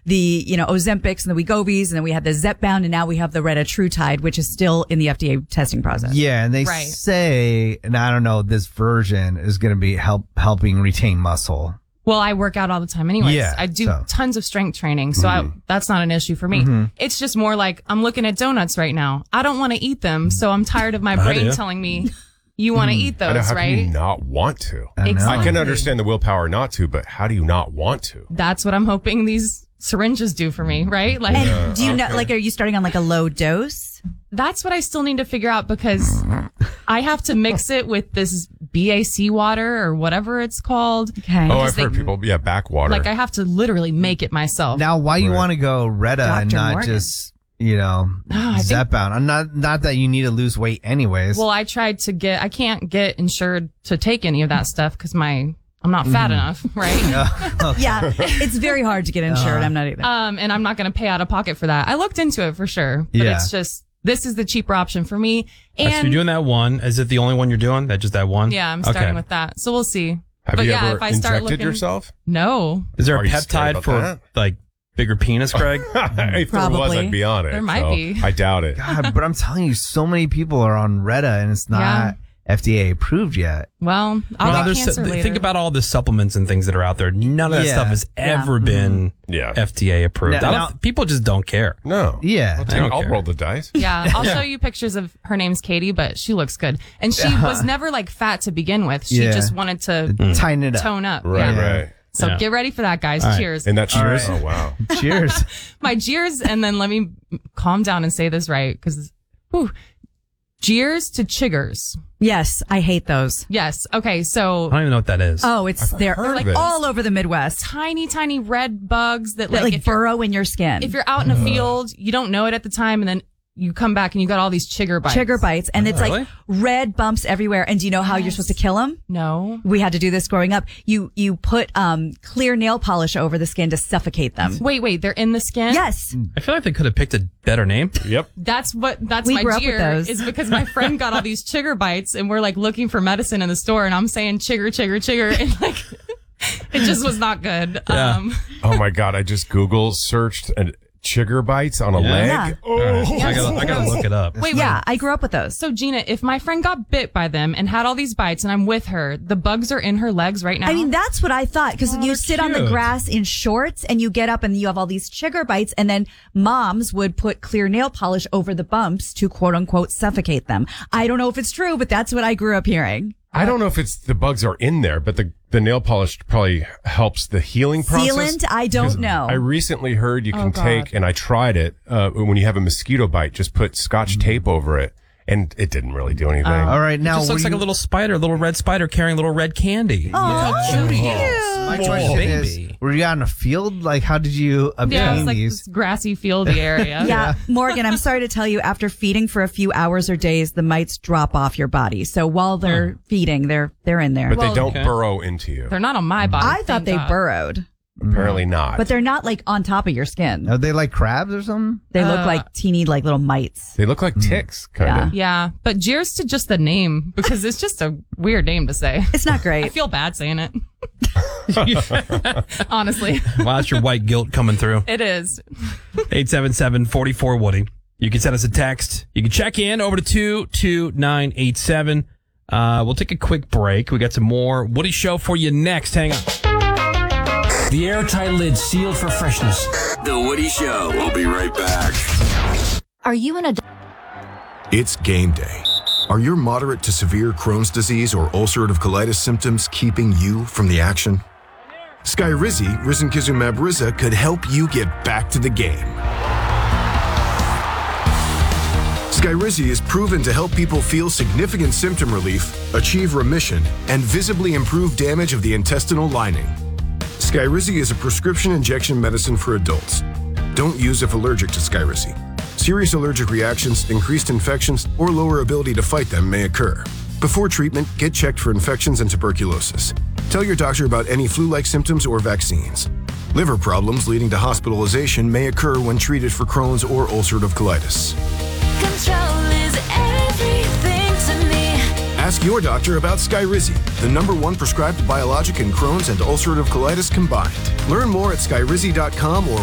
the, Ozempics and the Wegovys, and then we had the Zepbound, and now we have the retatrutide, which is still in the FDA testing process. Yeah, and they say, and I don't know, this version is going to be helping retain muscle. Well, I work out all the time anyways. Yeah, I do tons of strength training, so that's not an issue for me. It's just more like I'm looking at donuts right now. I don't want to eat them, so I'm tired of my brain telling me you want to eat those, how right? can you not want to? Exactly. I can understand the willpower not to, but how do you not want to? That's what I'm hoping these syringes do for me, right? Like, and do you know, are you starting on like a low dose? That's what I still need to figure out because I have to mix it with this BAC water or whatever it's called. Okay. Oh, I've heard people, backwater. Like I have to literally make it myself. Now, why you want to go Retta and not Morgan. just, Zepbound? Not that you need to lose weight anyways. Well, I tried to I can't get insured to take any of that stuff because I'm not fat enough, right? Yeah, it's very hard to get insured. I'm not either. And I'm not going to pay out of pocket for that. I looked into it for sure, but it's just, this is the cheaper option for me. And so you're doing that one. Is it the only one you're doing? Just that one? Yeah, I'm starting with that. So we'll see. Have you ever injected yourself? No. Is there Are a you scared peptide about for that? like bigger penis, Greg? If there was, I'd be on it. There might be. I doubt it. God, but I'm telling you, so many people are on Retta and it's not FDA approved yet. Well, I'll get cancer later. Think about all the supplements and things that are out there. None of that stuff has ever been FDA approved. People just don't care. No. Yeah. I'll roll the dice. Yeah, I'll show you pictures of her name's Katie, but she looks good. And she was never like fat to begin with. She just wanted to tighten it up. Tone up. Right. So get ready for that, guys. Right. Cheers. And that cheers? Oh, wow. Cheers. My jeers, and then let me calm down and say this right, because jeers to chiggers. Yes, I hate those. Yes. Okay, so I don't even know what that is. Oh, they're like all over the Midwest. Tiny, tiny red bugs that like burrow in your skin. If you're out in a field, you don't know it at the time, and then you come back and you got all these chigger bites. Chigger bites. And it's like red bumps everywhere. And do you know how you're supposed to kill them? No. We had to do this growing up. You put clear nail polish over the skin to suffocate them. Wait, they're in the skin? Yes. I feel like they could have picked a better name. Yep. That's We my grew up with jeer, those. is because my friend got all these chigger bites and we're like looking for medicine in the store and I'm saying chigger, chigger, chigger. And like, it just was not good. Yeah. Oh my God. I just Google searched chigger bites on a leg. Yeah. Oh, I gotta look it up. Wait, I grew up with those. So Gina, if my friend got bit by them and had all these bites and I'm with her, the bugs are in her legs right now? I mean, that's what I thought. Because you sit on the cute. grass in shorts and you get up and you have all these chigger bites, and then moms would put clear nail polish over the bumps to quote unquote suffocate them. I don't know if it's true, but that's what I grew up hearing. I don't know if it's the bugs are in there, but the nail polish probably helps the healing process. Sealant? I don't know. I recently heard you can take, and I tried it, when you have a mosquito bite, just put Scotch tape over it, and it didn't really do anything. All right, It now just looks like a little spider, a little red spider carrying a little red candy. My question is, were you out in a field? Like, how did you yeah, it obtain was like these? this grassy fieldy area. Yeah, Morgan, I'm sorry to tell you, after feeding for a few hours or days, the mites drop off your body. So while they're feeding, they're in there. But they don't burrow into you. They're not on my body. I thought thank they God. burrowed, Apparently not. but they're not like on top of your skin. Are they like crabs or something? They look like teeny, like little mites. They look like ticks, kind of. Yeah, but jeers to just the name because it's just a weird name to say. It's not I great. feel bad saying it. Honestly, Wow, that's your white guilt coming through. it is. 877-44-WOODY. You can send us a text. You can check in over to 22987. We'll take a quick break. We got some more Woody Show for you next. Hang on. The airtight lid sealed for freshness. The Woody Show. We'll be right back. Are you in a... It's game day. Are your moderate to severe Crohn's disease or ulcerative colitis symptoms keeping you from the action? Skyrizi, risankizumab Riza, could help you get back to the game. Skyrizi is proven to help people feel significant symptom relief, achieve remission, and visibly improve damage of the intestinal lining. Skyrizi is a prescription injection medicine for adults. Don't use if allergic to Skyrizi. Serious allergic reactions, increased infections, or lower ability to fight them may occur. Before treatment, get checked for infections and tuberculosis. Tell your doctor about any flu-like symptoms or vaccines. Liver problems leading to hospitalization may occur when treated for Crohn's or ulcerative colitis. Control is everything to me. Ask your doctor about Skyrizi, the #1 prescribed biologic in Crohn's and ulcerative colitis combined. Learn more at skyrizi.com or